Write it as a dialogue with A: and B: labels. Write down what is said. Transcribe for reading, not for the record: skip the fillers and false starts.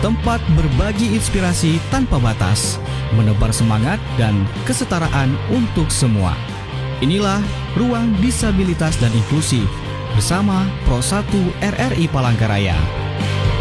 A: tempat berbagi inspirasi tanpa batas, menebar semangat dan kesetaraan untuk semua. Inilah Ruang Disabilitas dan Inklusi bersama Pro 1 RRI Palangkaraya.